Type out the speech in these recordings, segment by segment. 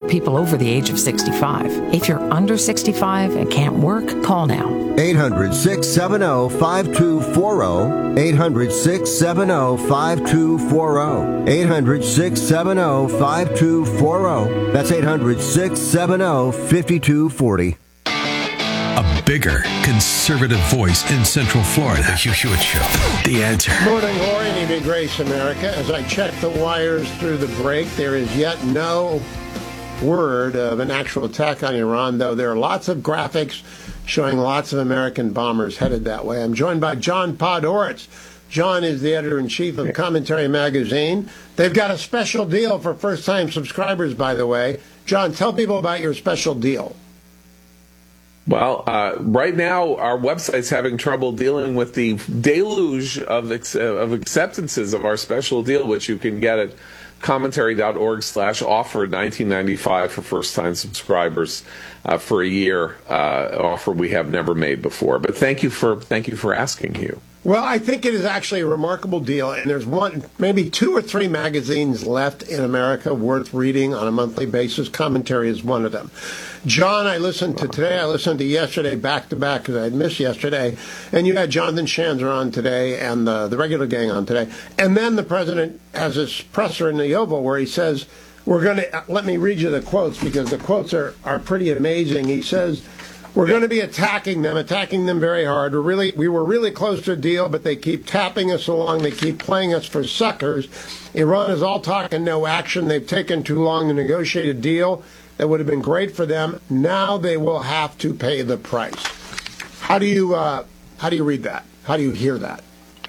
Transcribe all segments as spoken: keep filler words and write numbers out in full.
people over the age of sixty-five. If you're under sixty-five and can't work, call now. eight hundred, six seven zero, five two four zero. eight hundred, six seven zero, five two four zero. eight hundred, six seven zero, five two four zero. That's eight hundred, six seven zero, five two four zero. A bigger conservative voice in Central Florida. The Hugh Hewitt Show. The Answer. Morning, glory, and evening grace, America. As I check the wires through the break, there is yet no word of an actual attack on Iran, though there are lots of graphics showing lots of American bombers headed that way. I'm joined by John Podhoretz. John is the editor-in-chief of Commentary Magazine. They've got a special deal for first-time subscribers, by the way. John, tell people about your special deal. Well, uh, right now, our website's having trouble dealing with the deluge of, ex- of acceptances of our special deal, which you can get at commentary.org slash offer nineteen ninety-five for first-time subscribers uh, for a year, uh, offer we have never made before. But thank you for thank you for asking, Hugh. Well, I think it is actually a remarkable deal, and there's one, maybe two or three magazines left in America worth reading on a monthly basis. Commentary is one of them. John, I listened to today, I listened to yesterday back-to-back because I had missed yesterday, and you had Jonathan Shanzer on today and the, the regular gang on today. And then the president has this presser in the Oval where he says, we're going to, let me read you the quotes because the quotes are, are pretty amazing. He says, we're going to be attacking them, attacking them very hard. We're really, we were really close to a deal, but they keep tapping us along. They keep playing us for suckers. Iran is all talk and no action. They've taken too long to negotiate a deal that would have been great for them. Now they will have to pay the price. How do you, uh, how do you read that? How do you hear that?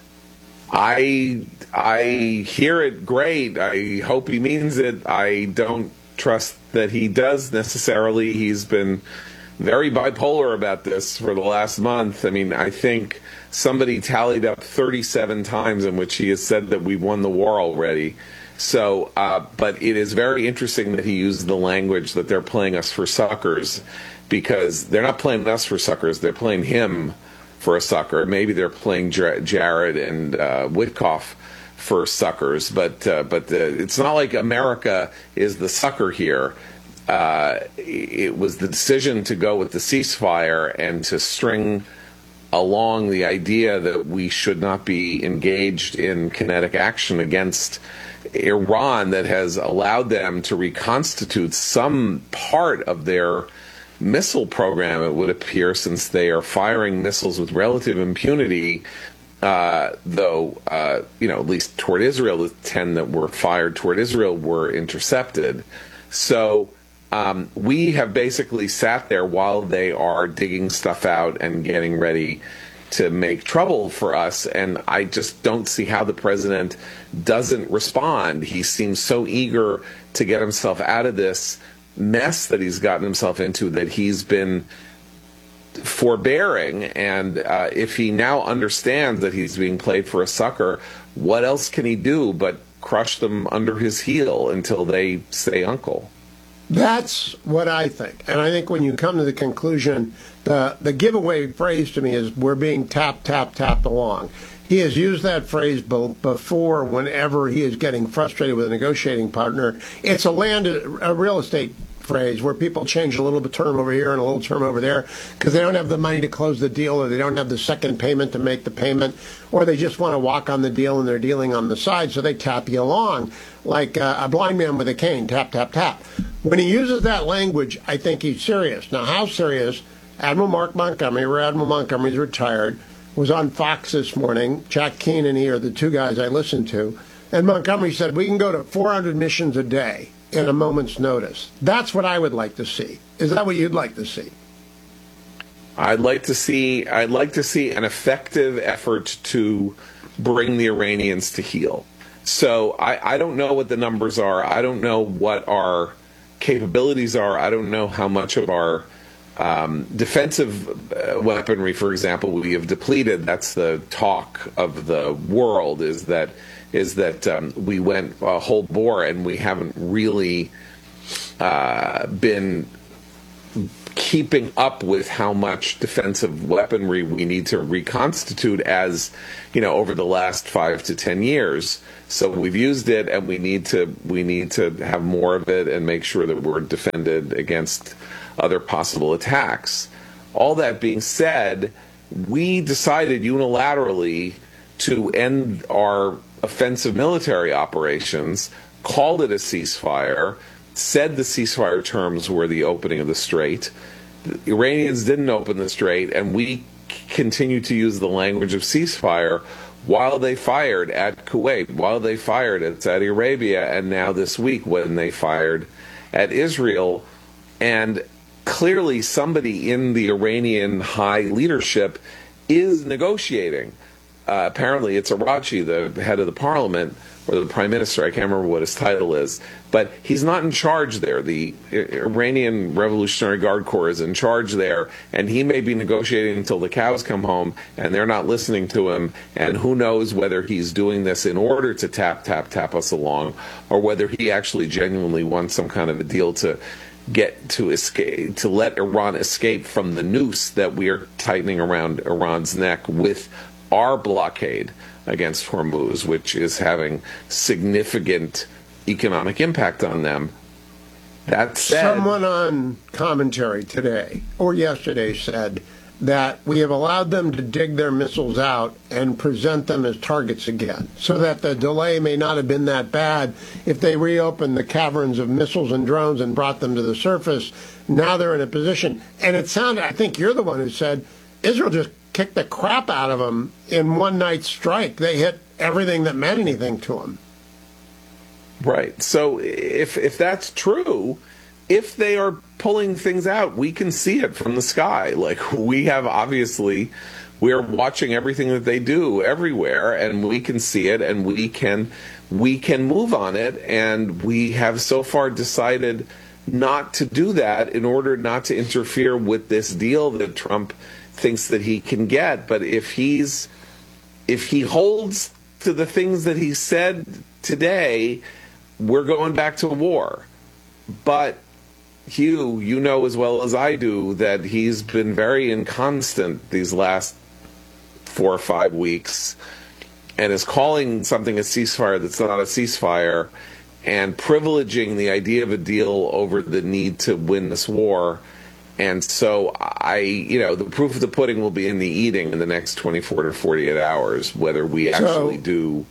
I I hear it great. I hope he means it. I don't trust that he does necessarily. He's been very bipolar about this for the last month. I mean, I think somebody tallied up thirty-seven times in which he has said that we won the war already. So, uh, but it is very interesting that he used the language that they're playing us for suckers, because they're not playing us for suckers. They're playing him for a sucker. Maybe they're playing Jared and uh, Witkoff for suckers, but uh, but the, it's not like America is the sucker here. Uh, it was the decision to go with the ceasefire and to string along the idea that we should not be engaged in kinetic action against Iran that has allowed them to reconstitute some part of their missile program, it would appear, since they are firing missiles with relative impunity, uh, though, uh, you know, at least toward Israel, the ten that were fired toward Israel were intercepted. So um, we have basically sat there while they are digging stuff out and getting ready to make trouble for us, and I just don't see how the president doesn't respond. He seems so eager to get himself out of this mess that he's gotten himself into that he's been forbearing, and uh, if he now understands that he's being played for a sucker, what else can he do but crush them under his heel until they say uncle? That's what I think. And I think when you come to the conclusion, the, the giveaway phrase to me is we're being tap, tap, tapped along. He has used that phrase be- before whenever he is getting frustrated with a negotiating partner. It's a land, a real estate phrase where people change a little bit term over here and a little term over there because they don't have the money to close the deal, or they don't have the second payment to make the payment, or they just want to walk on the deal and they're dealing on the side, so they tap you along like uh, a blind man with a cane, tap, tap, tap. When he uses that language, I think he's serious. Now, how serious? Admiral Mark Montgomery, Rear Admiral Montgomery's retired, was on Fox this morning. Jack Keane and he are the two guys I listen to. And Montgomery said, we can go to four hundred missions a day in a moment's notice. That's what I would like to see. Is that what you'd like to see? I'd like to see I'd like to see an effective effort to bring the Iranians to heel. So I, I don't know what the numbers are. I don't know what our capabilities are. I don't know how much of our um, defensive uh, weaponry, for example, we have depleted. That's the talk of the world, is that is that um, we went uh, whole bore and we haven't really uh, been keeping up with how much defensive weaponry we need to reconstitute as, you know, over the last five to ten years. So we've used it, and we need to we need to have more of it and make sure that we're defended against other possible attacks. All that being said, we decided unilaterally to end our offensive military operations, called it a ceasefire, said the ceasefire terms were the opening of the strait. The Iranians didn't open the strait, and we continued to use the language of ceasefire while they fired at Kuwait, while they fired at Saudi Arabia, and now this week when they fired at Israel. And clearly somebody in the Iranian high leadership is negotiating. Uh, apparently it's Araghchi, the head of the parliament, or the prime minister, I can't remember what his title is, but he's not in charge there. The Iranian Revolutionary Guard Corps is in charge there, and he may be negotiating until the cows come home, and they're not listening to him, and who knows whether he's doing this in order to tap, tap, tap us along, or whether he actually genuinely wants some kind of a deal to get to escape, to let Iran escape from the noose that we are tightening around Iran's neck with our blockade against Hormuz, which is having significant economic impact on them. That said, someone on commentary today or yesterday said that we have allowed them to dig their missiles out and present them as targets again, so that the delay may not have been that bad if they reopened the caverns of missiles and drones and brought them to the surface. Now they're in a position, and it sounded, I think you're the one who said, Israel just kicked the crap out of them in one night strike. They hit everything that meant anything to them. Right. So if if that's true, if they are pulling things out, we can see it from the sky. Like, we have, obviously, we're watching everything that they do everywhere, and we can see it, and we can we can move on it. And we have so far decided not to do that in order not to interfere with this deal that Trump thinks that he can get. But if he's if he holds to the things that he said today, we're going back to war. But Hugh, you know as well as I do that he's been very inconstant these last four or five weeks, and is calling something a ceasefire that's not a ceasefire, and privileging the idea of a deal over the need to win this war. And so I, you know, the proof of the pudding will be in the eating in the next twenty-four to forty-eight hours, whether we actually so, do.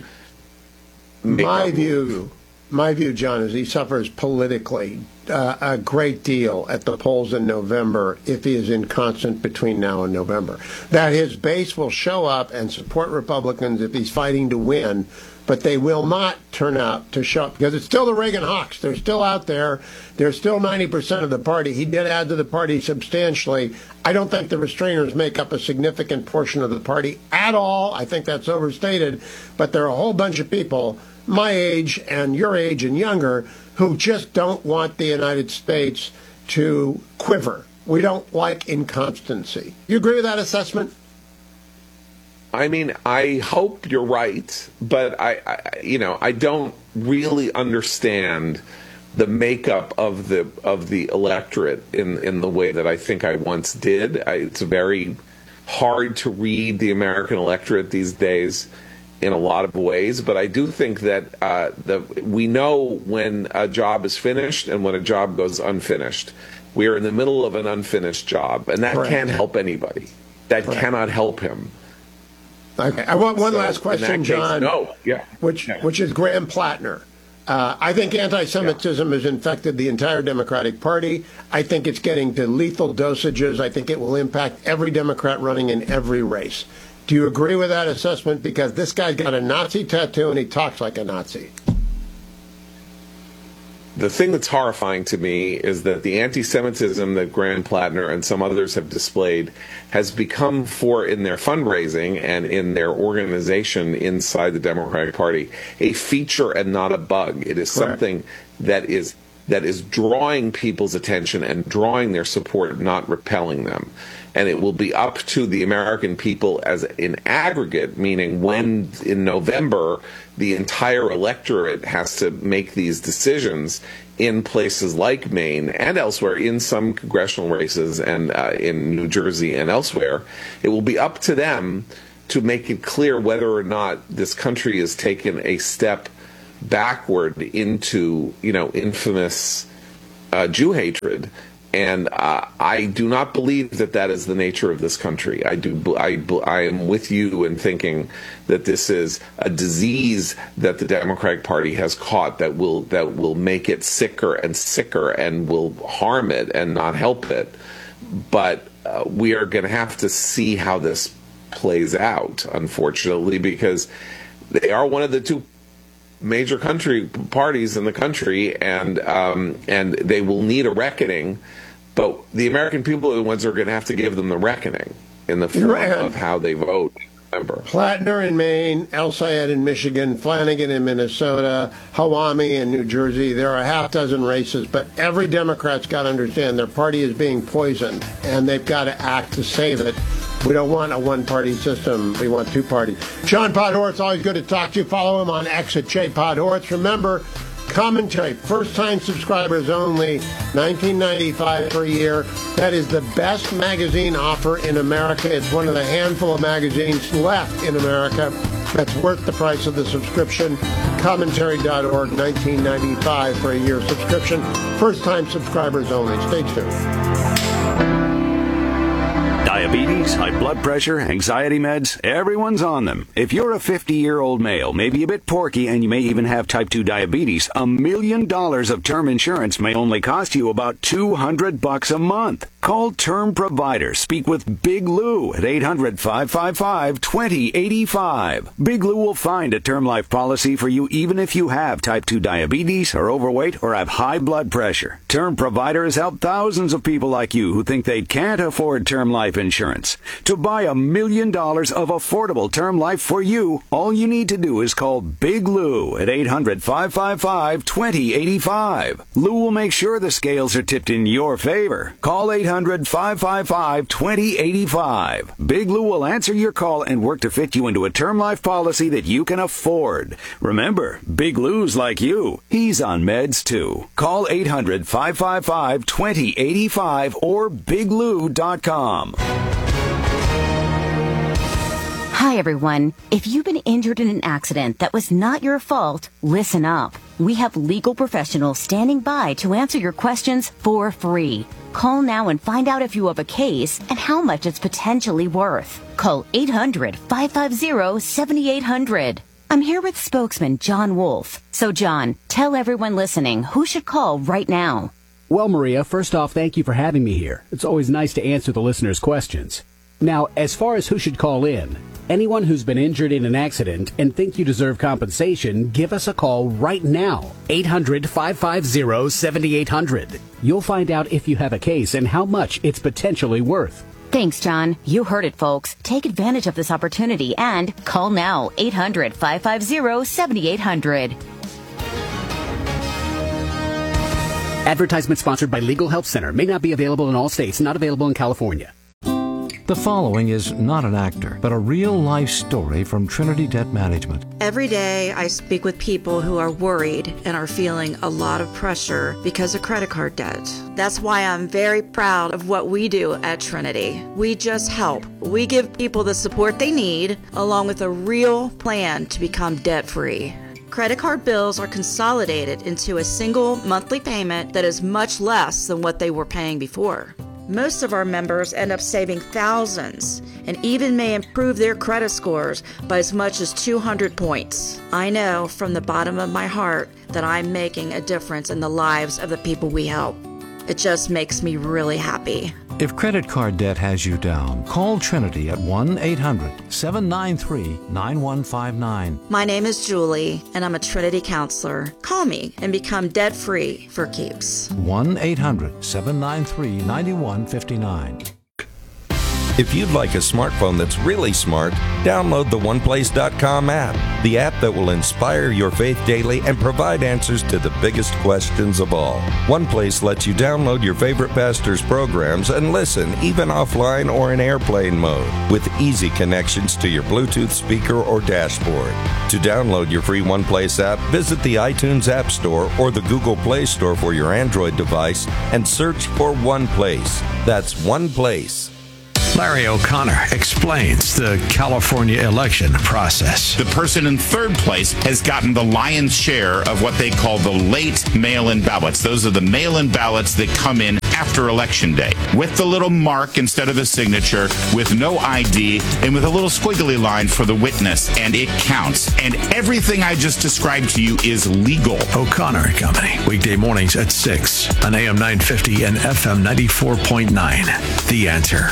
My view, my view, John, is he suffers politically uh, a great deal at the polls in November if he is inconstant between now and November. That his base will show up and support Republicans if he's fighting to win, but they will not turn out to show up, because it's still the Reagan Hawks. They're still out there. They're still ninety percent of the party. He did add to the party substantially. I don't think the restrainers make up a significant portion of the party at all. I think that's overstated. But there are a whole bunch of people, my age and your age and younger, who just don't want the United States to quiver. We don't like inconstancy. You agree with that assessment? I mean, I hope you're right, but I, I, you know, I don't really understand the makeup of the of the electorate in in the way that I think I once did. I, it's very hard to read the American electorate these days in a lot of ways, but I do think that uh, the we know when a job is finished and when a job goes unfinished. We are in the middle of an unfinished job, and that Correct. can't help anybody. That Correct. Cannot help him. Okay. I want one so, last question, case, John. No, yeah, which yeah. which is Graham Plattner. Uh, I think anti-Semitism yeah. has infected the entire Democratic Party. I think it's getting to lethal dosages. I think it will impact every Democrat running in every race. Do you agree with that assessment? Because this guy's got a Nazi tattoo and he talks like a Nazi. The thing that's horrifying to me is that the anti-Semitism that Graham Plattner and some others have displayed has become, for in their fundraising and in their organization inside the Democratic Party, a feature and not a bug. It is Correct. Something that is that is drawing people's attention and drawing their support, not repelling them. And it will be up to the American people as in aggregate, meaning when in November the entire electorate has to make these decisions, in places like Maine and elsewhere, in some congressional races and uh, in New Jersey and elsewhere, it will be up to them to make it clear whether or not this country has taken a step backward into, you know, infamous uh, Jew hatred. And uh, I do not believe that that is the nature of this country. I do. I, I am with you in thinking that this is a disease that the Democratic Party has caught that will that will make it sicker and sicker and will harm it and not help it. But uh, we are going to have to see how this plays out, unfortunately, because they are one of the two major country parties in the country, and um, and they will need a reckoning. But the American people are the ones who are going to have to give them the reckoning in the form Right. of how they vote. Remember, Plattner in Maine, El Sayed in Michigan, Flanagan in Minnesota, Hawami in New Jersey. There are a half dozen races, but every Democrat's got to understand their party is being poisoned, and they've got to act to save it. We don't want a one-party system. We want two parties. John Podhoretz, always good to talk to you. Follow him on X at Jay Podhoretz. Remember, commentary, first-time subscribers only, nineteen ninety-five dollars per year. That is the best magazine offer in America. It's one of the handful of magazines left in America that's worth the price of the subscription. Commentary dot org, nineteen ninety-five dollars for a year subscription. First-time subscribers only. Stay tuned. Diabetes, high blood pressure, anxiety meds, everyone's on them. If you're a fifty-year-old male, maybe a bit porky, and you may even have type two diabetes, a million dollars of term insurance may only cost you about two hundred bucks a month. Call Term Provider. Speak with Big Lou at eight hundred, five five five, two zero eight five. Big Lou will find a term life policy for you even if you have type two diabetes, are overweight, or have high blood pressure. Term Provider has helped thousands of people like you who think they can't afford term life insurance. To buy a million dollars of affordable term life for you, all you need to do is call Big Lou at eight hundred, five five five, two zero eight five. Lou will make sure the scales are tipped in your favor. Call eight hundred, five five five, two zero eight five. Big Lou will answer your call and work to fit you into a term life policy that you can afford. Remember, Big Lou's like you. He's on meds too. Call eight hundred, five five five, two zero eight five or big lou dot com. Hi, everyone. If you've been injured in an accident that was not your fault, listen up. We have legal professionals standing by to answer your questions for free. Call now and find out if you have a case and how much it's potentially worth. Call eight hundred, five five zero, seven eight zero zero. I'm here with spokesman John Wolf. So, John, tell everyone listening who should call right now. Well, Maria, first off, thank you for having me here. It's always nice to answer the listeners' questions. Now, as far as who should call in, anyone who's been injured in an accident and think you deserve compensation, give us a call right now. eight hundred, five five zero, seven eight zero zero. You'll find out if you have a case and how much it's potentially worth. Thanks, John. You heard it, folks. Take advantage of this opportunity and call now. eight hundred, five five zero, seven eight zero zero. Advertisement sponsored by Legal Help Center. May not be available in all states. Not available in California. The following is not an actor, but a real-life story from Trinity Debt Management. Every day I speak with people who are worried and are feeling a lot of pressure because of credit card debt. That's why I'm very proud of what we do at Trinity. We just help. We give people the support they need, along with a real plan to become debt-free. Credit card bills are consolidated into a single monthly payment that is much less than what they were paying before. Most of our members end up saving thousands and even may improve their credit scores by as much as two hundred points. I know from the bottom of my heart that I'm making a difference in the lives of the people we help. It just makes me really happy. If credit card debt has you down, call Trinity at one eight hundred, seven nine three, nine one five nine. My name is Julie, and I'm a Trinity counselor. Call me and become debt-free for keeps. one eight hundred, seven nine three, nine one five nine. If you'd like a smartphone that's really smart, download the one place dot com app, the app that will inspire your faith daily and provide answers to the biggest questions of all. OnePlace lets you download your favorite pastor's programs and listen, even offline or in airplane mode, with easy connections to your Bluetooth speaker or dashboard. To download your free OnePlace app, visit the iTunes App Store or the Google Play Store for your Android device and search for OnePlace. That's OnePlace. Larry O'Connor explains the California election process. The person in third place has gotten the lion's share of what they call the late mail-in ballots. Those are the mail-in ballots that come in after Election Day, with the little mark instead of the signature, with no I D, and with a little squiggly line for the witness, and it counts. And everything I just described to you is legal. O'Connor and Company, weekday mornings at six on A M nine fifty and F M ninety-four point nine. The Answer.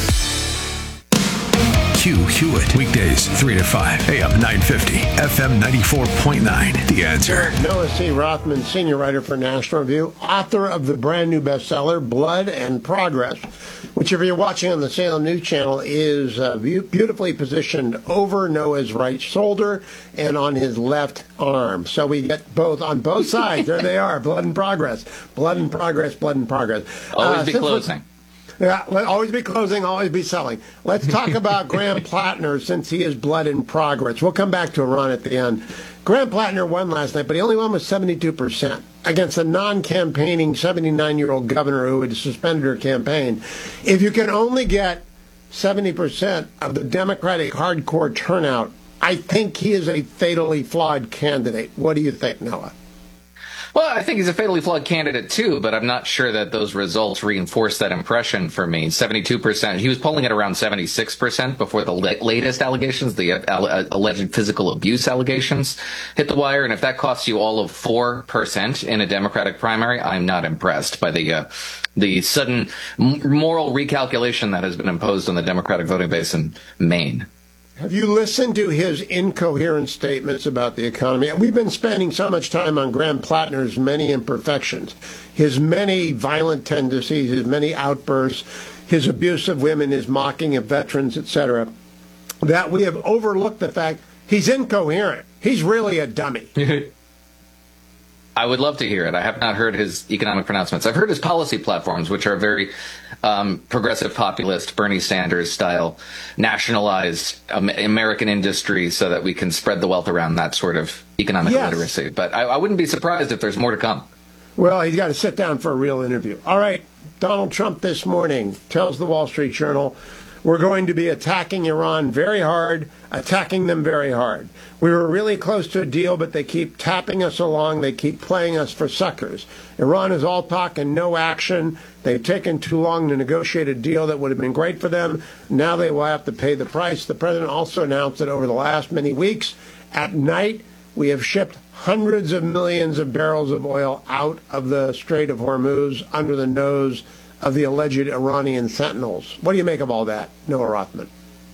Hugh Hewitt, weekdays three to five, A M nine fifty, F M ninety-four point nine. The Answer. Noah C. Rothman, senior writer for National Review, author of the brand new bestseller, Blood and Progress, which, if you're watching on the Salem News Channel, is uh, beautifully positioned over Noah's right shoulder and on his left arm. So we get both on both sides. There they are, Blood and Progress. Blood and Progress, Blood and Progress. Always uh, be closing. Yeah, always be closing, always be selling. Let's talk about Graham Plattner, since he is Blood in Progress. We'll come back to Iran at the end. Graham Plattner won last night, but he only won with seventy-two percent against a non-campaigning seventy-nine-year-old governor who had suspended her campaign. If you can only get seventy percent of the Democratic hardcore turnout, I think he is a fatally flawed candidate. What do you think, Noah? Well, I think he's a fatally flawed candidate, too, but I'm not sure that those results reinforce that impression for me. seventy-two percent. He was polling at around seventy-six percent before the la- latest allegations, the uh, alleged physical abuse allegations, hit the wire. And if that costs you all of four percent in a Democratic primary, I'm not impressed by the uh, the sudden moral recalculation that has been imposed on the Democratic voting base in Maine. Have you listened to his incoherent statements about the economy? We've been spending so much time on Graham Plattner's many imperfections, his many violent tendencies, his many outbursts, his abuse of women, his mocking of veterans, et cetera, that we have overlooked the fact he's incoherent. He's really a dummy. I would love to hear it. I have not heard his economic pronouncements. I've heard his policy platforms, which are very um, progressive, populist, Bernie Sanders style, nationalize um, American industry so that we can spread the wealth around, that sort of economic Yes. literacy. But I, I wouldn't be surprised if there's more to come. Well, he's got to sit down for a real interview. All right, Donald Trump this morning tells the Wall Street Journal, we're going to be attacking Iran very hard, attacking them very hard. We were really close to a deal, but they keep tapping us along. They keep playing us for suckers. Iran is all talk and no action. They've taken too long to negotiate a deal that would have been great for them. Now they will have to pay the price. The president also announced that over the last many weeks, at night, we have shipped hundreds of millions of barrels of oil out of the Strait of Hormuz under the nose of the alleged Iranian sentinels. What do you make of all that, Noah Rothman?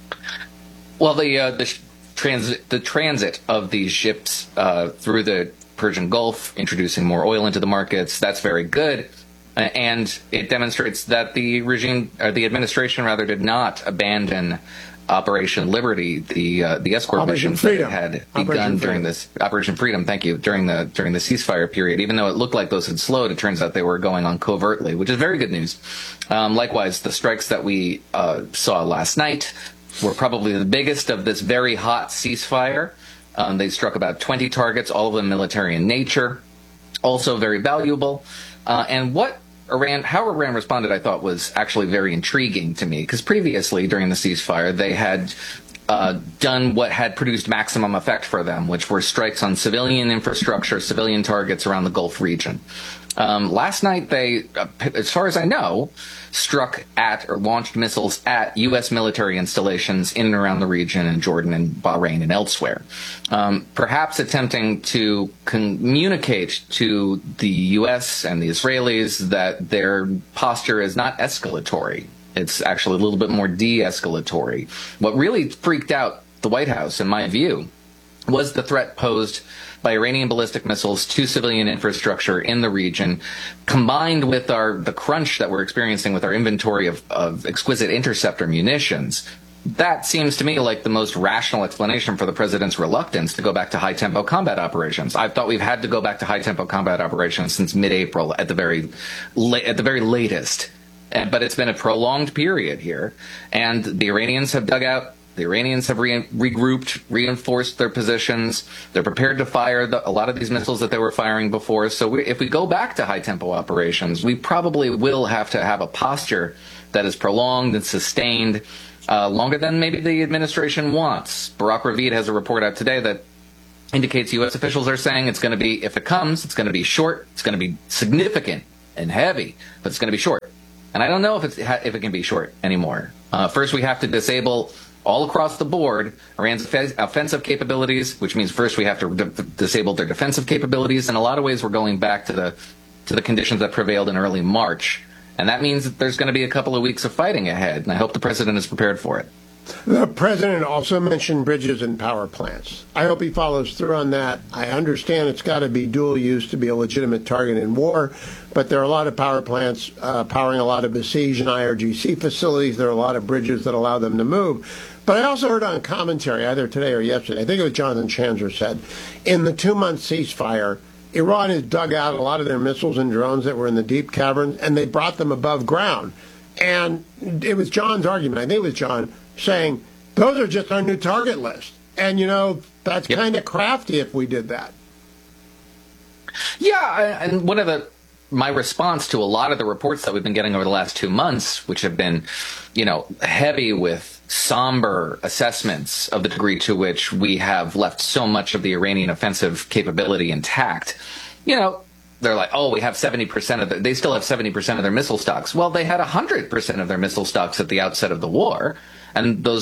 Well, the uh, the transit the transit of these ships uh, through the Persian Gulf, introducing more oil into the markets, that's very good. Uh, and it demonstrates that the regime, or the administration rather, did not abandon Operation Liberty, the uh, the escort Operation missions that Freedom. it had Operation begun during Freedom. this Operation Freedom. Thank you. During the during the ceasefire period, even though it looked like those had slowed, it turns out they were going on covertly, which is very good news. Um, likewise, the strikes that we uh, saw last night were probably the biggest of this very hot ceasefire. Um, they struck about twenty targets, all of them military in nature, also very valuable. Uh, and what Iran, how Iran responded, I thought, was actually very intriguing to me, because previously, during the ceasefire, they had uh, done what had produced maximum effect for them, which were strikes on civilian infrastructure, civilian targets around the Gulf region. Um, last night, they, uh, as far as I know, struck at or launched missiles at U S military installations in and around the region in Jordan and Bahrain and elsewhere, um, perhaps attempting to communicate to the U S and the Israelis that their posture is not escalatory. It's actually a little bit more de-escalatory. What really freaked out the White House, in my view, was the threat posed by Iranian ballistic missiles to civilian infrastructure in the region, combined with our the crunch that we're experiencing with our inventory of, of exquisite interceptor munitions. That seems to me like the most rational explanation for the president's reluctance to go back to high-tempo combat operations. I thought we've had to go back to high-tempo combat operations since mid-April at the very la- at the very latest. And, but it's been a prolonged period here, and the Iranians have dug out. The Iranians have re- regrouped, reinforced their positions. They're prepared to fire the, a lot of these missiles that they were firing before. So we, if we go back to high-tempo operations, we probably will have to have a posture that is prolonged and sustained uh, longer than maybe the administration wants. Barak Ravid has a report out today that indicates U S officials are saying it's going to be, if it comes, it's going to be short, it's going to be significant and heavy, but it's going to be short. And I don't know if, it's, if it can be short anymore. Uh, first, we have to disable all across the board Iran's offensive capabilities, which means first we have to d- disable their defensive capabilities. In a lot of ways, we're going back to the to the conditions that prevailed in early March. And that means that there's going to be a couple of weeks of fighting ahead, and I hope the president is prepared for it. The president also mentioned bridges and power plants. I hope he follows through on that. I understand it's got to be dual use to be a legitimate target in war, but there are a lot of power plants uh, powering a lot of besieged and I R G C facilities. There are a lot of bridges that allow them to move. But I also heard on commentary, either today or yesterday, I think it was Jonathan Chanzer said, in the two-month ceasefire, Iran has dug out a lot of their missiles and drones that were in the deep caverns, and they brought them above ground. And it was John's argument, I think it was John, saying, those are just our new target list. And, you know, that's yep. kind of crafty if we did that. Yeah, and one of the, my response to a lot of the reports that we've been getting over the last two months, which have been, you know, heavy with somber assessments of the degree to which we have left so much of the Iranian offensive capability intact, you know, they're like, oh, we have seventy percent of the, they still have seventy percent of their missile stocks. Well, they had one hundred percent of their missile stocks at the outset of the war. And those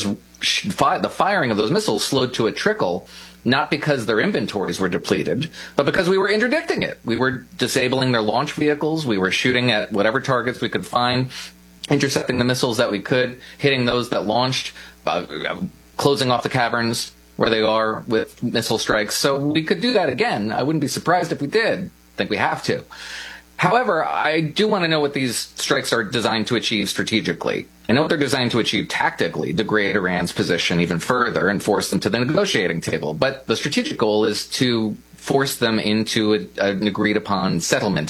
the firing of those missiles slowed to a trickle, not because their inventories were depleted, but because we were interdicting it. We were disabling their launch vehicles. We were shooting at whatever targets we could find, intercepting the missiles that we could, hitting those that launched, uh, closing off the caverns where they are with missile strikes. So we could do that again. I wouldn't be surprised if we did. I think we have to. However, I do want to know what these strikes are designed to achieve strategically. I know what they're designed to achieve tactically, degrade Iran's position even further and force them to the negotiating table. But the strategic goal is to force them into a, an agreed-upon settlement.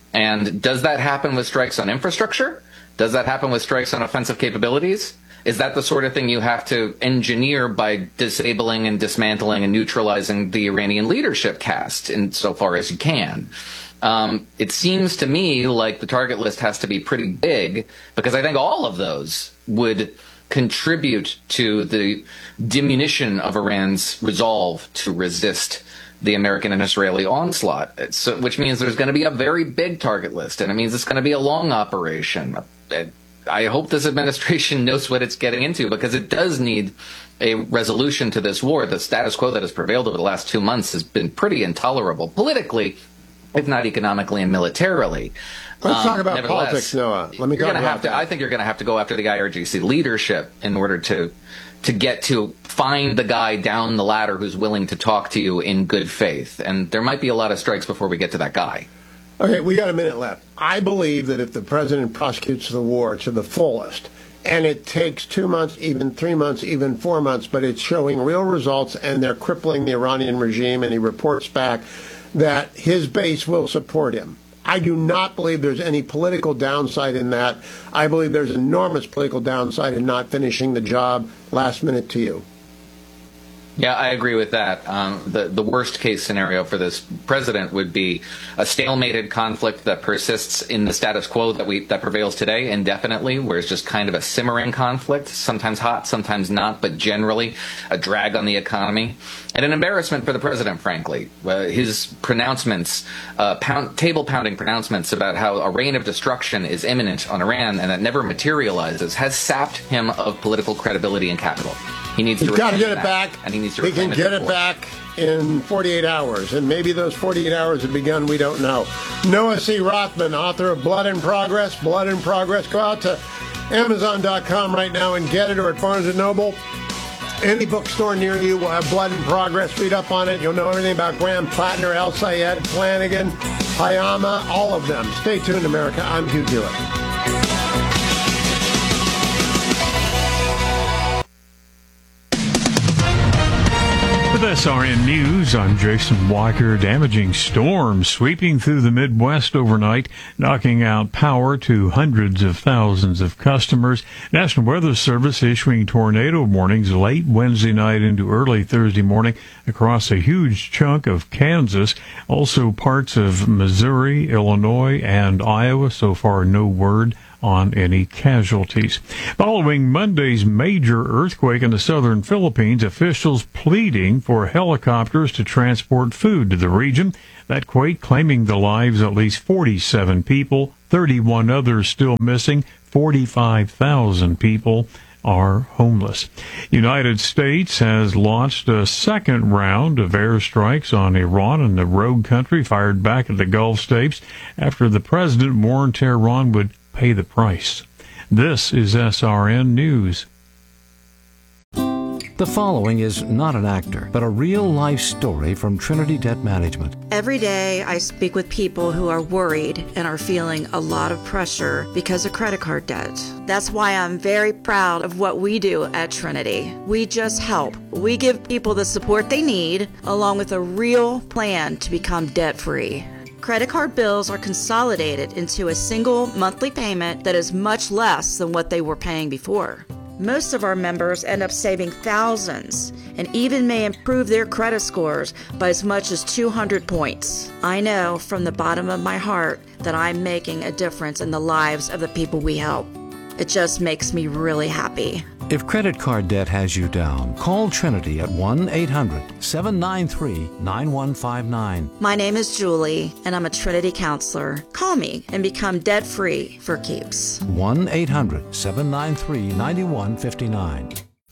And does that happen with strikes on infrastructure? Does that happen with strikes on offensive capabilities? Is that the sort of thing you have to engineer by disabling and dismantling and neutralizing the Iranian leadership caste insofar as you can? Um, it seems to me like the target list has to be pretty big, because I think all of those would contribute to the diminution of Iran's resolve to resist the American and Israeli onslaught, so, which means there's going to be a very big target list, and it means it's going to be a long operation. I hope this administration knows what it's getting into, because it does need a resolution to this war. The status quo that has prevailed over the last two months has been pretty intolerable politically, if not economically and militarily. Let's um, talk about politics, Noah. Let me you're talk gonna about have to, that. I think you're going to have to go after the I R G C leadership in order to to get to find the guy down the ladder who's willing to talk to you in good faith. And there might be a lot of strikes before we get to that guy. Okay, we got a minute left. I believe that if the president prosecutes the war to the fullest, and it takes two months, even three months, even four months, but it's showing real results and they're crippling the Iranian regime, and he reports back that his base will support him. I do not believe there's any political downside in that. I believe there's enormous political downside in not finishing the job last minute to you. Yeah, I agree with that. Um, the the worst case scenario for this president would be a stalemated conflict that persists in the status quo that we that prevails today indefinitely, where it's just kind of a simmering conflict, sometimes hot, sometimes not, but generally a drag on the economy, and an embarrassment for the president, frankly. Uh, his pronouncements, uh, pound, table-pounding pronouncements about how a reign of destruction is imminent on Iran and that never materializes, has sapped him of political credibility and capital. He needs He's to got to get it that, back. and he needs to. He can get it force. back in forty-eight hours, and maybe those forty-eight hours have begun. We don't know. Noah C. Rothman, author of Blood in Progress. Blood in Progress. Go out to Amazon dot com right now and get it, or at Barnes and Noble. Any bookstore near you will have Blood and Progress. Read up on it. You'll know everything about Graham Plattner, El Sayed, Flanagan, Hayama, all of them. Stay tuned, America. I'm Hugh Hewitt. With S R N News, I'm Jason Walker. Damaging storms sweeping through the Midwest overnight, knocking out power to hundreds of thousands of customers. National Weather Service issuing tornado warnings late Wednesday night into early Thursday morning across a huge chunk of Kansas. Also parts of Missouri, Illinois, and Iowa. So far, no word on any casualties. Following Monday's major earthquake in the southern Philippines, officials pleading for helicopters to transport food to the region. That quake claiming the lives of at least forty-seven people, thirty-one others still missing, forty-five thousand people are homeless. United States has launched a second round of airstrikes on Iran and the rogue country fired back at the Gulf states after the president warned Tehran would pay the price. This is S R N News. The following is not an actor, but a real-life story from Trinity Debt Management. Every day I speak with people who are worried and are feeling a lot of pressure because of credit card debt. That's why I'm very proud of what we do at Trinity. We just help. We give people the support they need, along with a real plan to become debt-free. Credit card bills are consolidated into a single monthly payment that is much less than what they were paying before. Most of our members end up saving thousands and even may improve their credit scores by as much as two hundred points. I know from the bottom of my heart that I'm making a difference in the lives of the people we help. It just makes me really happy. If credit card debt has you down, call Trinity at one eight hundred seven nine three nine one five nine. My name is Julie, and I'm a Trinity counselor. Call me and become debt-free for keeps. one eight hundred seven nine three nine one five nine.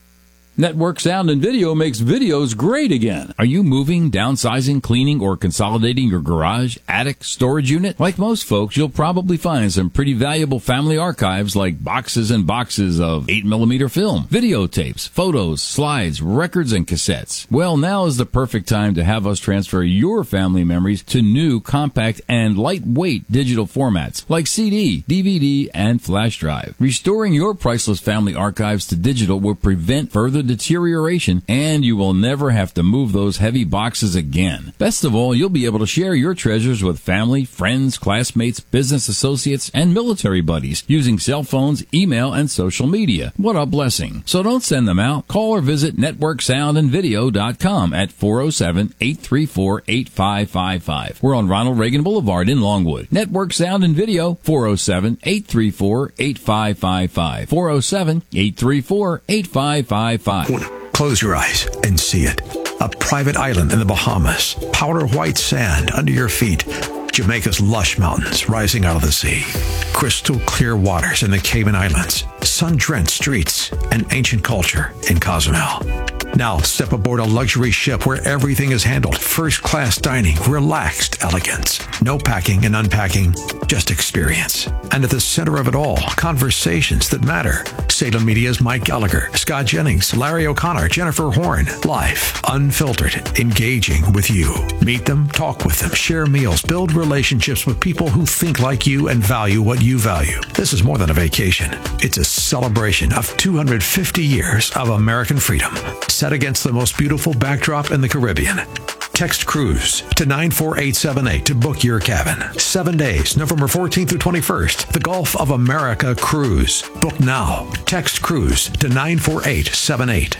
Network Sound and Video makes videos great again. Are you moving, downsizing, cleaning, or consolidating your garage, attic, storage unit? Like most folks, you'll probably find some pretty valuable family archives like boxes and boxes of eight millimeter film, videotapes, photos, slides, records, and cassettes. Well, now is the perfect time to have us transfer your family memories to new, compact, and lightweight digital formats like C D, D V D, and flash drive. Restoring your priceless family archives to digital will prevent further deterioration, and you will never have to move those heavy boxes again. Best of all, you'll be able to share your treasures with family, friends, classmates, business associates, and military buddies using cell phones, email, and social media. What a blessing. So don't send them out. Call or visit network sound and video dot com at four oh seven, eight three four, eight five five five. We're on Ronald Reagan Boulevard in Longwood. Network Sound and Video, four oh seven, eight three four, eight five five five. four oh seven, eight three four, eight five five five. Close your eyes and see it. A private island in the Bahamas, powder white sand under your feet, Jamaica's lush mountains rising out of the sea, crystal clear waters in the Cayman Islands, sun-drenched streets, and ancient culture in Cozumel. Now step aboard a luxury ship where everything is handled. First-class dining, relaxed elegance. No packing and unpacking, just experience. And at the center of it all, conversations that matter. Salem Media's Mike Gallagher, Scott Jennings, Larry O'Connor, Jennifer Horn. Live, unfiltered, engaging with you. Meet them, talk with them, share meals, build relationships with people who think like you and value what you value. This is more than a vacation. It's a celebration of two hundred fifty years of American freedom, set against the most beautiful backdrop in the Caribbean. Text Cruise to nine four eight seven eight to book your cabin. Seven days, November fourteenth through twenty-first. The Gulf of America Cruise. Book now. Text Cruise to nine four eight seven eight.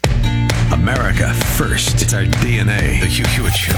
America first. It's our D N A. The Hugh Hewitt Show.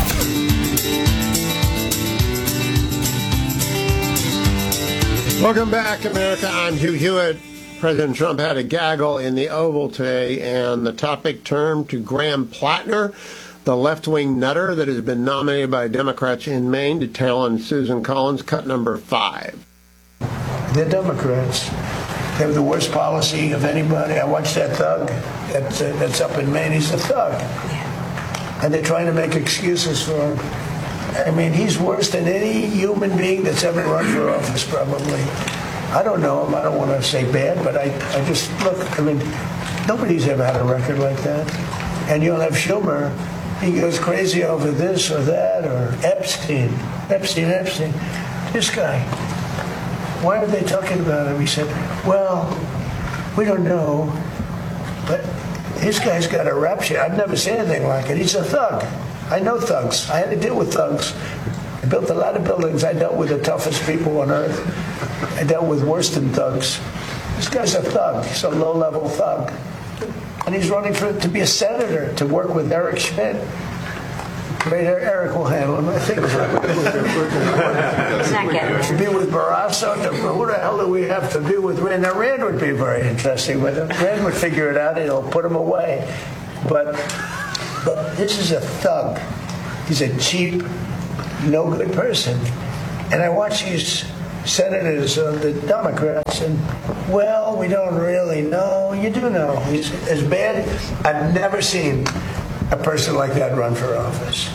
Welcome back, America. I'm Hugh Hewitt. President Trump had a gaggle in the Oval today, and the topic turned to Graham Plattner, the left-wing nutter that has been nominated by Democrats in Maine to challenge Susan Collins, cut number five. They're Democrats. They have the worst policy of anybody. I watched that thug that's, uh, that's up in Maine. He's a thug. And they're trying to make excuses for him. I mean, he's worse than any human being that's ever run for office, probably. I don't know him. I don't want to say bad, but I, I just, look, I mean, Nobody's ever had a record like that. And you'll have Schumer, he goes crazy over this or that, or Epstein, Epstein, Epstein. This guy, why are they talking about him? He said, well, we don't know, but this guy's got a rap sheet. I've never seen anything like it. He's a thug. I know thugs. I had to deal with thugs. I built a lot of buildings. I dealt with the toughest people on earth. I dealt with worse than thugs. This guy's a thug. He's a low-level thug. And he's running for to be a senator, to work with Eric Schmidt. Great, Eric will handle him, I think. To be with Barrasso, to, who the hell do we have to be with Rand? Now, Rand would be very interesting with him. Rand would figure it out, and he'll put him away. But, but this is a thug. He's a cheap, no good person. And I watch these senators of the Democrats, and, well, we don't really know. You do know. He's as bad. I've never seen a person like that run for office.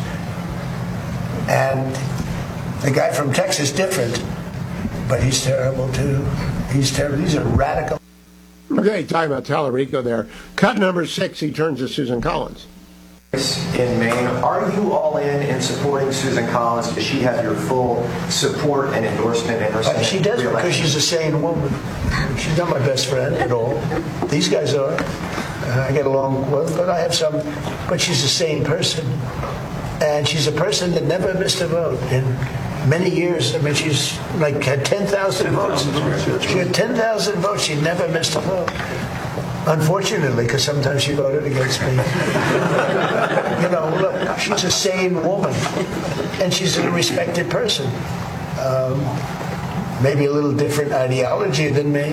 And the guy from Texas, different, but he's terrible too. He's terrible. He's a radical. Okay, talking about Tallarico there. Cut number six, he turns to Susan Collins. In Maine, are you all in in supporting Susan Collins? Does she have your full support and endorsement in her Senate She does, re-election? because she's a sane woman. She's not my best friend at all. These guys are. Uh, I get along with, but I have some. But she's a sane person, and she's a person that never missed a vote in many years. I mean, she's like had ten thousand votes. She had ten thousand votes. She never missed a vote. Unfortunately, because sometimes she voted against me. You know, look, she's a sane woman, and she's a respected person. Um, maybe a little different ideology than me,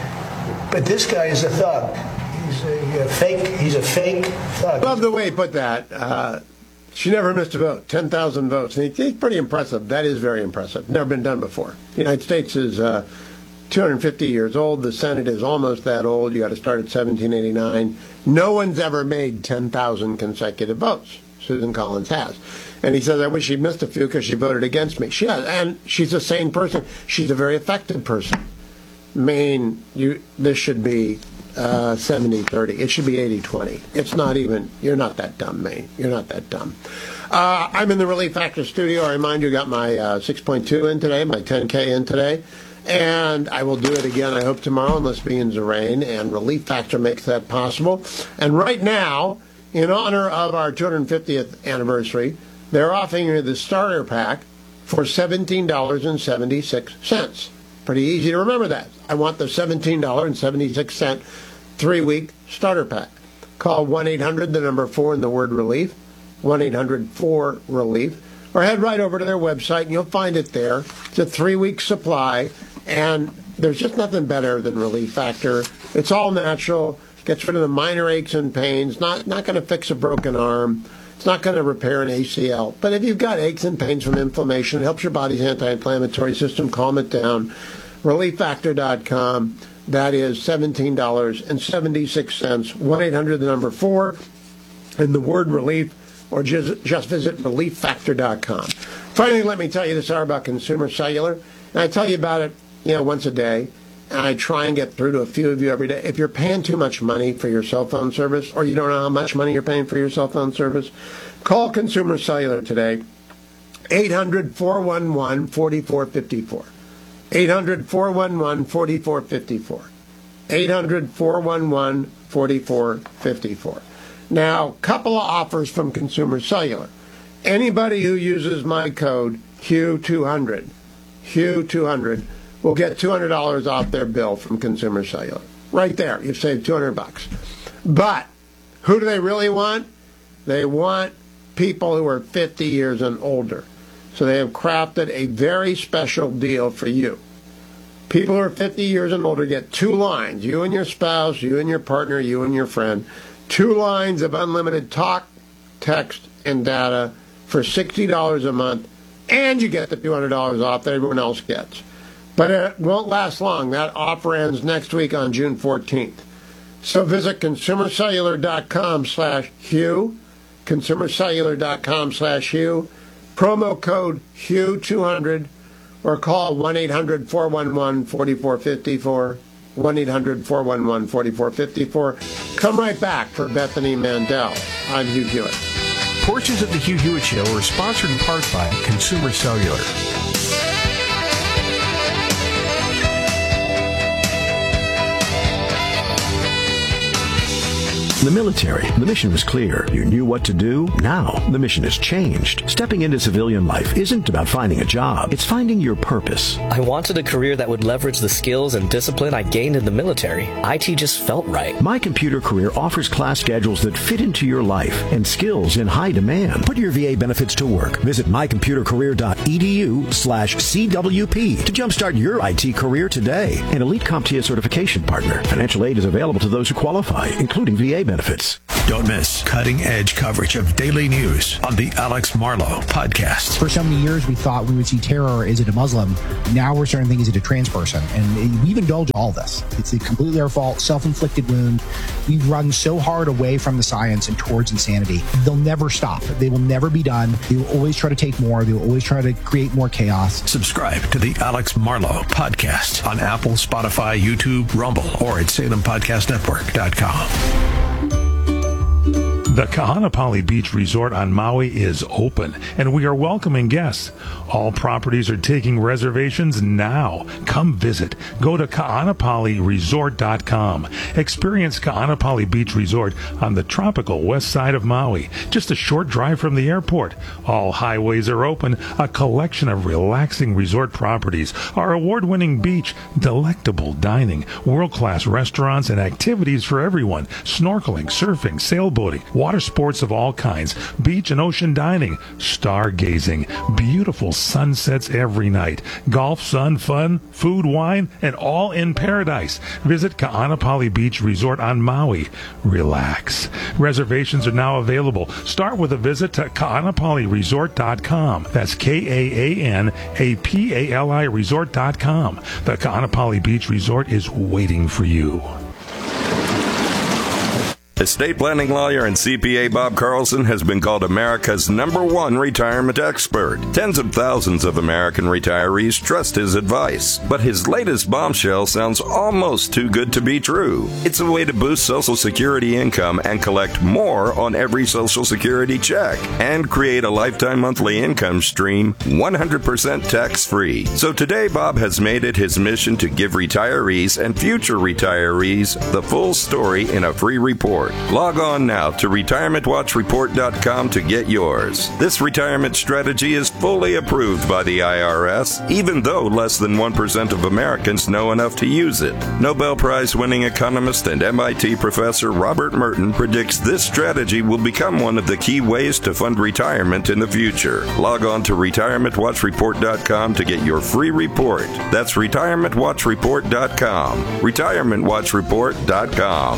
but this guy is a thug. He's a, a fake. He's a fake thug. Love the way he put that. Uh, she never missed a vote. ten thousand votes. And he's pretty impressive. That is very impressive. Never been done before. The United States is uh, two hundred fifty years old. The Senate is almost that old. You got to start at seventeen eighty-nine. No one's ever made ten thousand consecutive votes. Susan Collins has. And he says, I wish she missed a few because she voted against me. She has. And she's a sane person. She's a very effective person. I mean, you, this should be uh, seventy thirty. It should be eighty twenty. It's not even, you're not that dumb, Maine. You're not that dumb. Uh, I'm in the Relief Factor studio. I remind you, got my uh, six point two in today, my ten K in today. And I will do it again, I hope, tomorrow, unless begins to rain. And Relief Factor makes that possible. And right now, in honor of our two hundred fiftieth anniversary, they're offering you the starter pack for seventeen dollars and seventy-six cents. Pretty easy to remember that. I want the seventeen dollars and seventy-six cents three-week starter pack. Call one eight hundred, the number four, and the word relief, one eight hundred four relief, or head right over to their website, and you'll find it there. It's a three-week supply, and there's just nothing better than Relief Factor. It's all natural, gets rid of the minor aches and pains, not, not going to fix a broken arm. It's not going to repair an A C L. But if you've got aches and pains from inflammation, it helps your body's anti-inflammatory system calm it down. relief factor dot com. That is seventeen dollars and seventy-six cents. one eight hundred, the number four, and the word relief, or just, just visit relief factor dot com. Finally, let me tell you this hour about Consumer Cellular. And I tell you about it, you know, once a day. And I try and get through to a few of you every day. If you're paying too much money for your cell phone service, or you don't know how much money you're paying for your cell phone service, call Consumer Cellular today, eight hundred, four one one, four four five four. eight hundred, four one one, four four five four. eight hundred, four one one, four four five four. Now, couple of offers from Consumer Cellular. Anybody who uses my code Hugh two hundred, Hugh two hundred, will get two hundred dollars off their bill from Consumer Cellular. Right there, you've saved two hundred bucks. But who do they really want? They want people who are fifty years and older. So they have crafted a very special deal for you. People who are fifty years and older get two lines, you and your spouse, you and your partner, you and your friend, two lines of unlimited talk, text, and data for sixty dollars a month, and you get the two hundred dollars off that everyone else gets. But it won't last long. That offer ends next week on June fourteenth. So visit consumercellular.com slash Hugh, consumercellular.com slash Hugh, promo code Hugh two hundred, or call one eight hundred, four one one, four four five four, one eight hundred four one one four four five four. Come right back for Bethany Mandel. I'm Hugh Hewitt. Portions of the Hugh Hewitt Show are sponsored in part by Consumer Cellular. The military, the mission was clear. You knew what to do. Now, the mission has changed. Stepping into civilian life isn't about finding a job. It's finding your purpose. I wanted a career that would leverage the skills and discipline I gained in the military. I T just felt right. My Computer Career offers class schedules that fit into your life and skills in high demand. Put your V A benefits to work. Visit mycomputercareer.edu slash CWP to jumpstart your I T career today. An Elite CompTIA certification partner. Financial aid is available to those who qualify, including V A benefits. Don't miss cutting-edge coverage of daily news on the Alex Marlow podcast. For so many years, we thought we would see terror. Is it a Muslim? Now we're starting to think, is it a trans person? And we've indulged all this. It's completely our fault, self-inflicted wound. We've run so hard away from the science and towards insanity. They'll never stop. They will never be done. They will always try to take more. They will always try to create more chaos. Subscribe to the Alex Marlow podcast on Apple, Spotify, YouTube, Rumble, or at Salem Podcast Network dot com. The Kahanapali Beach Resort on Maui is open, and we are welcoming guests. All properties are taking reservations now. Come visit. Go to kahanapali resort dot com. Experience Kahanapali Beach Resort on the tropical west side of Maui, just a short drive from the airport. All highways are open, a collection of relaxing resort properties, our award-winning beach, delectable dining, world-class restaurants, and activities for everyone, snorkeling, surfing, sailboating, water sports of all kinds, beach and ocean dining, stargazing, beautiful sunsets every night, golf, sun, fun, food, wine, and all in paradise. Visit Kahanapali Beach Resort on Maui. Relax. Reservations are now available. Start with a visit to kahanapali resort dot com. That's K A A N A P A L I resort dot com. The Kahanapali Beach Resort is waiting for you. Estate planning lawyer and C P A Bob Carlson has been called America's number one retirement expert. Tens of thousands of American retirees trust his advice. But his latest bombshell sounds almost too good to be true. It's a way to boost Social Security income and collect more on every Social Security check and create a lifetime monthly income stream one hundred percent tax-free. So today, Bob has made it his mission to give retirees and future retirees the full story in a free report. Log on now to retirement watch report dot com to get yours. This retirement strategy is fully approved by the I R S, even though less than one percent of Americans know enough to use it. Nobel Prize-winning economist and M I T professor Robert Merton predicts this strategy will become one of the key ways to fund retirement in the future. Log on to retirement watch report dot com to get your free report. That's retirement watch report dot com. retirement watch report dot com.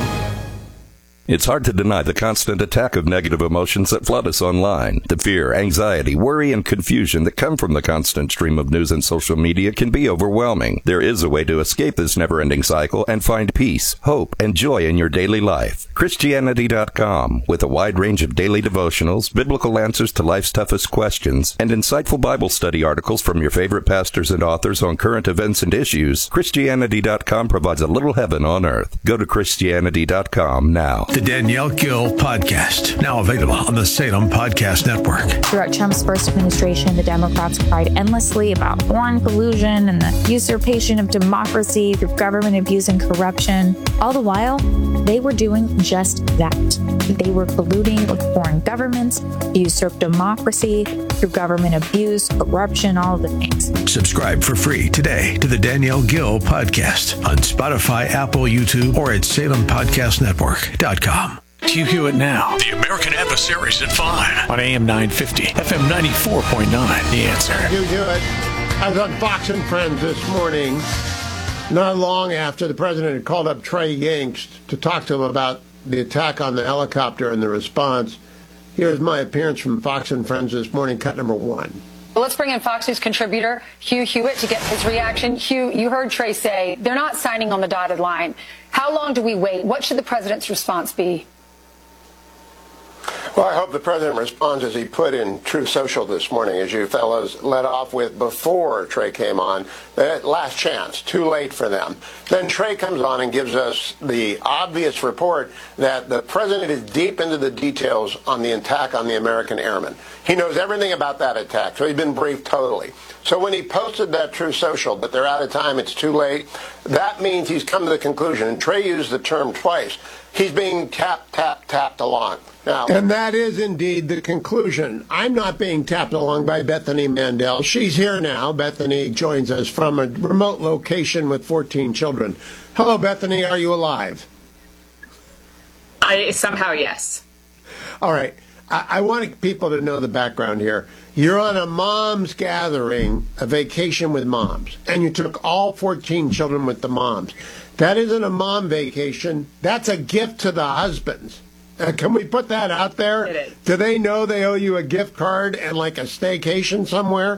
It's hard to deny the constant attack of negative emotions that flood us online. The fear, anxiety, worry, and confusion that come from the constant stream of news and social media can be overwhelming. There is a way to escape this never-ending cycle and find peace, hope, and joy in your daily life. Christianity dot com, with a wide range of daily devotionals, biblical answers to life's toughest questions, and insightful Bible study articles from your favorite pastors and authors on current events and issues, Christianity dot com provides a little heaven on earth. Go to Christianity dot com now. The Danielle Gill Podcast, now available on the Salem Podcast Network. Throughout Trump's first administration, the Democrats cried endlessly about foreign collusion and the usurpation of democracy through government abuse and corruption. All the while, they were doing just that. They were colluding with foreign governments to usurp democracy through government abuse, corruption, all of the things. Subscribe for free today to the Danielle Gill Podcast on Spotify, Apple, YouTube, or at Salem Podcast Network dot com. Hugh Hewitt Now. The American Adversaries at five. On A M nine fifty, F M ninety-four point nine. The Answer. Hugh Hewitt. I was on Fox and Friends this morning, not long after the president had called up Trey Yingst to talk to him about the attack on the helicopter and the response. Here's my appearance from Fox and Friends this morning, cut number one. Well, let's bring in Fox News contributor Hugh Hewitt to get his reaction. Hugh, you heard Trey say they're not signing on the dotted line. How long do we wait? What should the president's response be? Well, I hope the president responds as he put in Truth Social this morning, as you fellows led off with before Trey came on. That last chance, too late for them. Then Trey comes on and gives us the obvious report that the president is deep into the details on the attack on the American airmen. He knows everything about that attack, so he's been briefed totally. So when he posted that Truth Social, that they're out of time, it's too late, that means he's come to the conclusion, and Trey used the term twice, he's being tapped, tapped, tapped along. Now, and that is indeed the conclusion. I'm not being tapped along by Bethany Mandel. She's here now. Bethany joins us from a remote location with fourteen children. Hello, Bethany. Are you alive? I somehow, yes. All right. I, I want people to know the background here. You're on a mom's gathering, a vacation with moms, and you took all fourteen children with the moms. That isn't a mom vacation. That's a gift to the husbands. Uh, can we put that out there? It is. Do they know they owe you a gift card and like a staycation somewhere?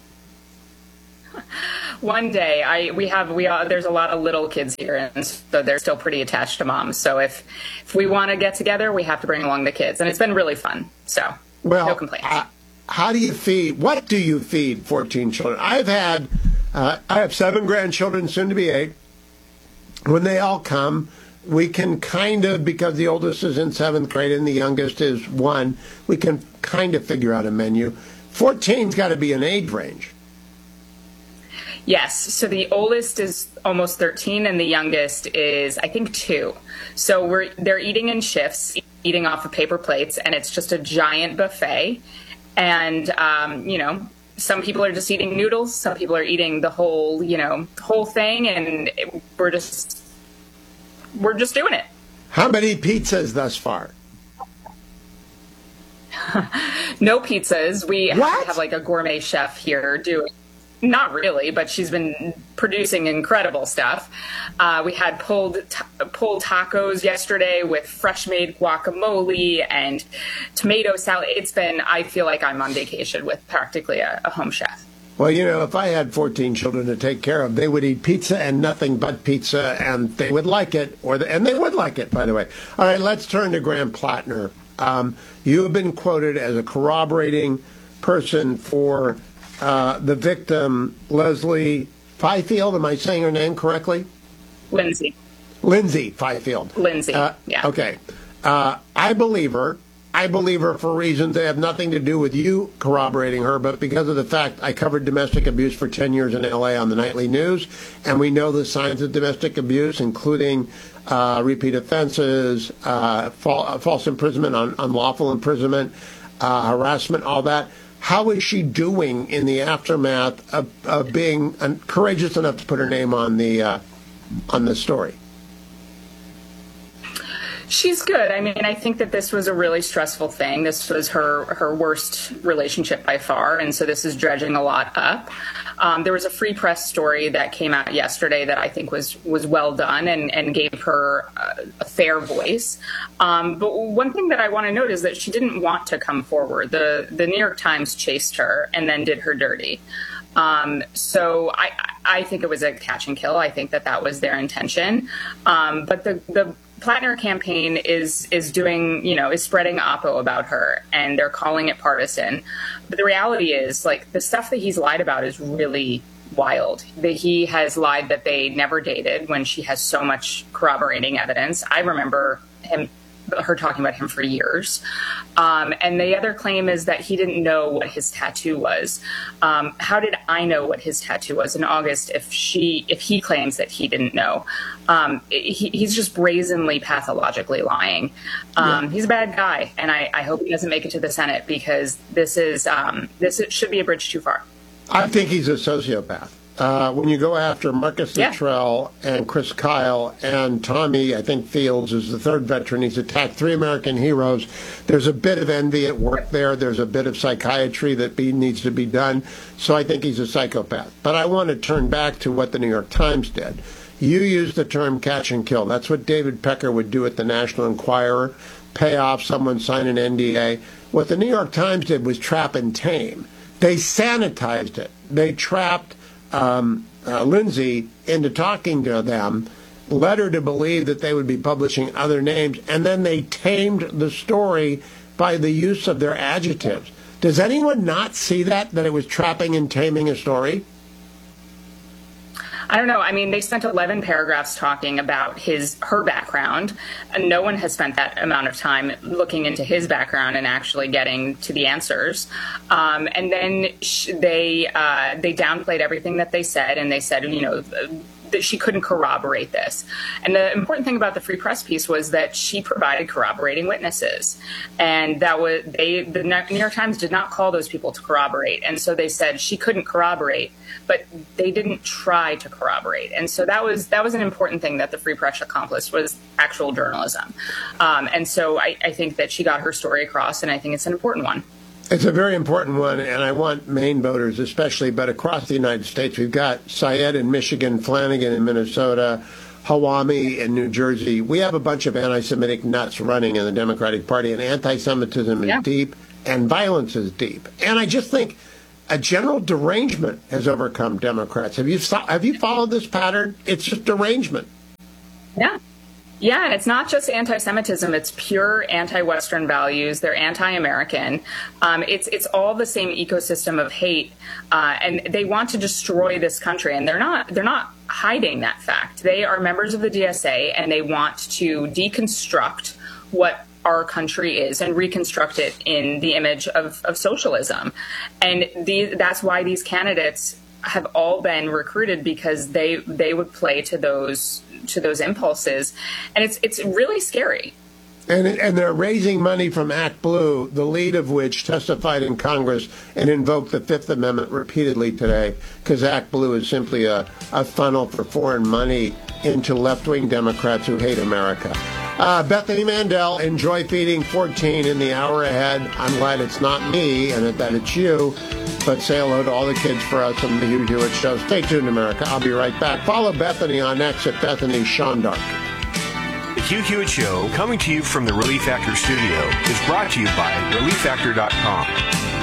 One day, I we have we uh, there's a lot of little kids here, and so they're still pretty attached to moms. So if if we want to get together, we have to bring along the kids, and it's been really fun. So well, no complaints. Uh, how do you feed? What do you feed fourteen children? I've had uh, I have seven grandchildren, soon to be eight. When they all come, we can kind of, because the oldest is in seventh grade and the youngest is one, we can kind of figure out a menu. fourteen's got to be an age range. Yes. So the oldest is almost thirteen, and the youngest is, I think, two. So we're they're eating in shifts, eating off of paper plates, and it's just a giant buffet. And um, you know, some people are just eating noodles, some people are eating the whole, you know, whole thing, and it, we're just we're just doing it. How many pizzas thus far? No pizzas. We what? have like a gourmet chef here doing. Not really, but she's been producing incredible stuff. Uh, we had pulled ta- pulled tacos yesterday with fresh made guacamole and tomato salad. It's been, I feel like I'm on vacation with practically a, a home chef. Well, you know, if I had fourteen children to take care of, they would eat pizza and nothing but pizza, and they would like it, or the, and they would like it, by the way. All right, let's turn to Graham Plattner. Um, you have been quoted as a corroborating person for Uh, the victim, Leslie Fifield. Am I saying her name correctly? Lindsay. Lindsay Fifield. Lindsay, uh, yeah. Okay. Uh, I believe her. I believe her for reasons that have nothing to do with you corroborating her, but because of the fact I covered domestic abuse for ten years in L A on the nightly news, and we know the signs of domestic abuse, including uh, repeat offenses, uh, fal- false imprisonment, un- unlawful imprisonment, uh, harassment, all that. How is she doing in the aftermath of, of being uh, courageous enough to put her name on the uh, on the story? She's good. I mean, I think that this was a really stressful thing. This was her, her worst relationship by far, and so this is dredging a lot up. Um, there was a Free Press story that came out yesterday that I think was, was well done and, and gave her a, a fair voice. Um, but one thing that I want to note is that she didn't want to come forward. The, the New York Times chased her and then did her dirty. Um, so I, I think it was a catch and kill. I think that that was their intention. Um, but the, the Plattner campaign is is doing, you know, is spreading oppo about her, and they're calling it partisan. But the reality is, like, the stuff that he's lied about is really wild. That he has lied that they never dated when she has so much corroborating evidence. I remember him. her talking about him for years. Um, and the other claim is that he didn't know what his tattoo was. Um, how did I know what his tattoo was in August if she, if he claims that he didn't know? Um, he, he's just brazenly, pathologically lying. Um, yeah. He's a bad guy, and I, I hope he doesn't make it to the Senate, because this is um, this should be a bridge too far. I think he's a sociopath. Uh, when you go after Marcus Yeah. Luttrell and Chris Kyle and Tommy, I think Fields is the third veteran. He's attacked three American heroes. There's a bit of envy at work there. There's a bit of psychiatry that be, needs to be done. So I think he's a psychopath. But I want to turn back to what the New York Times did. You used the term catch and kill. That's what David Pecker would do at the National Enquirer, pay off someone, sign an N D A. What the New York Times did was trap and tame. They sanitized it. They trapped Um, uh, Lindsay into talking to them, led her to believe that they would be publishing other names, and then they tamed the story by the use of their adjectives. Does anyone not see that, that it was trapping and taming a story? I don't know. I mean, they spent eleven paragraphs talking about his her background, and no one has spent that amount of time looking into his background and actually getting to the answers. Um, and then sh- they uh, they downplayed everything that they said, and they said, you know, that she couldn't corroborate this. And the important thing about the Free Press piece was that she provided corroborating witnesses, and that was they. The New York Times did not call those people to corroborate, and so they said she couldn't corroborate, but they didn't try to corroborate. And so that was that was an important thing that the Free Press accomplished, was actual journalism. Um, and so I, I think that she got her story across, and I think it's an important one. It's a very important one, and I want Maine voters especially, but across the United States. We've got Syed in Michigan, Flanagan in Minnesota, Hawami in New Jersey. We have a bunch of anti-Semitic nuts running in the Democratic Party, and anti-Semitism is Yeah. deep, and violence is deep. And I just think a general derangement has overcome Democrats. Have you have you followed this pattern? It's just derangement. Yeah. Yeah, and it's not just anti-Semitism; it's pure anti-Western values. They're anti-American. Um, it's it's all the same ecosystem of hate, uh, and they want to destroy this country. And they're not they're not hiding that fact. They are members of the D S A, and they want to deconstruct what our country is and reconstruct it in the image of, of socialism. And the, that's why these candidates have all been recruited, because they they would play to those to those impulses, and it's it's really scary. And and they're raising money from Act Blue, the lead of which testified in Congress and invoked the Fifth Amendment repeatedly today, because Act Blue is simply a, a funnel for foreign money into left-wing Democrats who hate America. Uh, Bethany Mandel, enjoy feeding fourteen in the hour ahead. I'm glad it's not me and that it's you, but say hello to all the kids for us on the Hugh Hewitt Show. Stay tuned, America. I'll be right back. Follow Bethany on X at Bethany Shondark. The Hugh Hewitt Show, coming to you from the Relief Factor studio, is brought to you by relief factor dot com.